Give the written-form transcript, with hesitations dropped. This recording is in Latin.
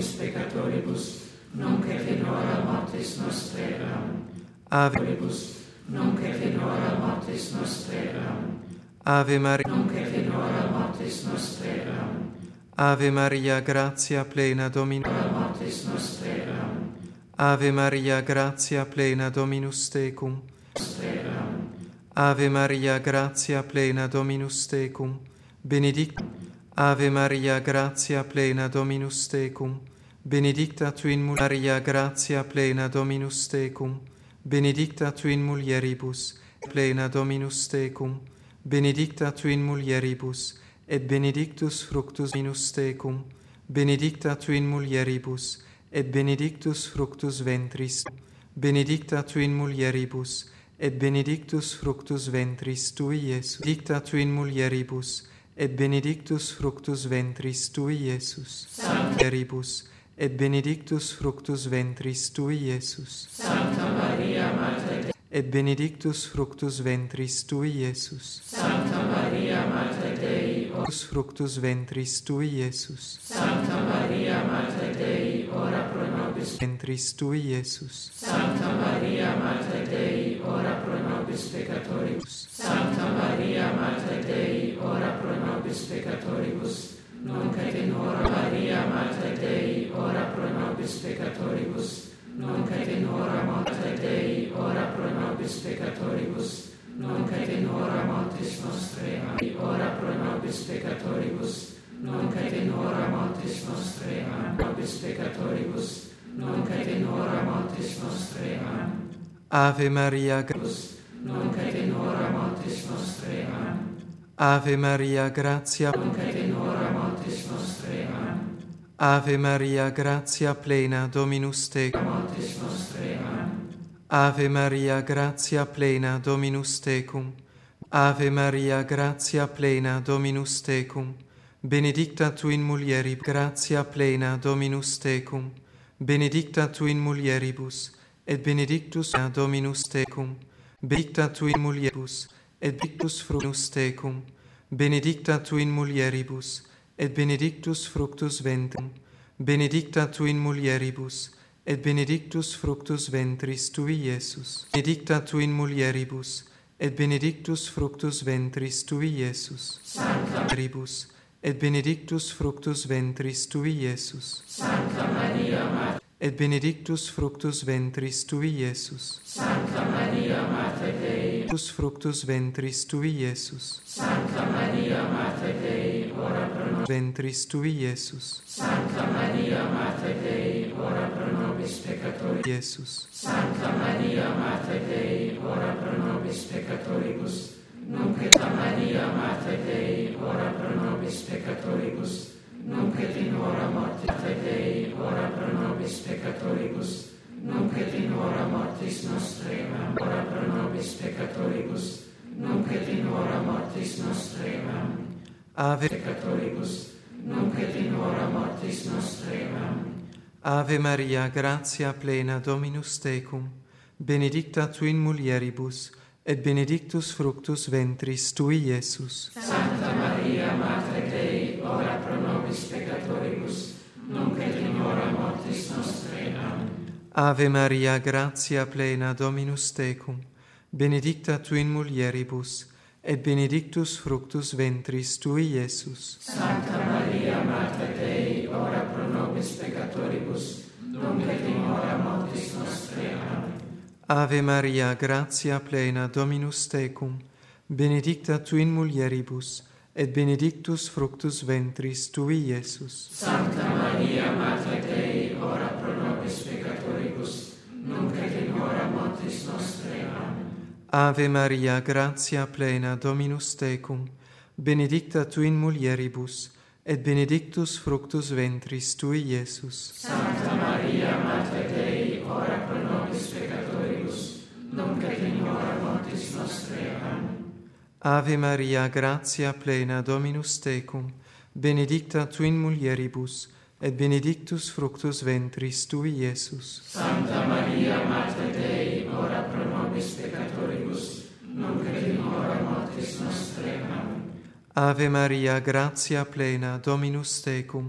nobis peccatoribus, nunc et in hora mortis nostrae. Amen. Ave, Nunc et in hora mortis nostrae. Amen. Ave Maria, Nunc et in hora mortis nostrae. Amen. Ave Maria, gratia plena Dominus, Hora mortis nostrae. Amen. Ave Maria, gratia plena Dominus tecum. Amen. Ave Maria, gratia plena Dominus tecum. Benedicta Ave Maria, gratia plena Dominus tecum. Benedicta tu in Maria, gratia plena Dominus tecum. Benedicta tu in mulieribus, plena Dominus tecum. Benedicta tu in mulieribus, et benedictus fructus minus tecum. Benedicta tu in mulieribus, et benedictus fructus ventris. Benedicta tu in mulieribus, et benedictus fructus ventris tui, Iesus. Benedicta tu in mulieribus, et benedictus fructus ventris tui, Iesus. Sancta mulieribus, et benedictus fructus ventris tui, Iesus. Sancta Maria, Mater Dei, Et benedictus fructus ventris tui, Iesus. Sancta Maria, Mater Dei, Fructus ventris tui, Iesus. Sancta Maria, Mater Dei, ora pro nobis Ventris tui, Iesus. Sancta Maria, Mater Dei, ora pro nobis peccatoribus. Sancta Maria, Mater Dei, ora pro nobis peccatoribus. Nunc et in hora Maria, Mater Dei, ora pro nobis peccatoribus. Nunc et in hora Mater Dei, ora pro nobis peccatoribus. Nunc et in hora mortis nostrae. Amen. Ora pro nobis peccatoribus. Nunc et in hora mortis nostrae. Amen. Nobis peccatoribus. Nunc et in hora mortis nostrae. Amen. Ave Maria, Nunc et in hora mortis nostrae. Amen. Ave Maria, gratia. Nunc et in hora mortis nostrae. Amen. Ave Maria, gratia plena Dominus tecum. Mortis nostrae. Amen. Ave Maria, gratia plena Dominus tecum. Ave Maria, gratia plena Dominus tecum. Benedicta tu in mulieribus, gratia plena Dominus tecum. Benedicta tu in mulieribus, et benedictus Dominus tecum. Benedicta tu in mulieribus, et benedictus fructus tecum. Benedicta tu in mulieribus, et benedictus fructus ventrum. Benedicta tu in mulieribus, et benedictus fructus ventris tui, Iesus. Benedicta tu in mulieribus, et benedictus fructus ventris tui, Iesus. Sancta Mulieribus, et benedictus fructus ventris tui, Iesus. Sancta Maria, Mater, Et benedictus fructus ventris tui, Iesus. Sancta Maria, Mater Dei, Benedictus fructus ventris tui, Iesus. Sancta Maria, Mater Dei, ora pro nobis. Ventris tui, Iesus. Sancta Maria, Mater Dei, ora pro nobis peccatoribus. Iesus. Sancta Maria, Mater Dei, ora pro nobis peccatoribus. Nunc et a Maria, Mater Dei, ora pro nobis peccatoribus. Nunc et in hora mortis Dei, ora pro nobis peccatoribus. Nunc et in hora mortis nostrae. Amen. Ora pro nobis peccatoribus. Nunc et in hora mortis nostrae. Amen. Ave, Peccatoribus. Nunc et in hora mortis nostrae. Amen. Ave Maria, gratia plena Dominus tecum. Benedicta tu in mulieribus, et benedictus fructus ventris tui, Iesus. Sancta Maria, Mater Dei, ora pro nobis peccatoribus, nunc et in hora mortis nostrae. Amen. Ave Maria, gratia plena Dominus tecum. Benedicta tu in mulieribus, et benedictus fructus ventris tui, Iesus. Sancta Maria, Mater Dei, ora pro nobis peccatoribus, nunc et in hora mortis nostrae. Amen. Ave Maria, gratia plena Dominus tecum. Benedicta tu in mulieribus, et benedictus fructus ventris tui, Iesus. Sancta Maria, Mater Dei, ora pro nobis peccatoribus, nunc et in hora mortis nostrae. Amen. Ave Maria, gratia plena Dominus tecum. Benedicta tu in mulieribus, et benedictus fructus ventris tui, Iesus. Sancta Maria, Mater Dei, ora pro nobis peccatoribus, nunc et in hora mortis nostrae. Amen. Ave Maria, gratia plena Dominus tecum. Benedicta tu in mulieribus, et benedictus fructus ventris tui, Iesus. Sancta Maria, Mater Dei, ora pro nobis peccatoribus, nunc et in hora mortis nostrae. Amen. Ave Maria, gratia plena Dominus tecum.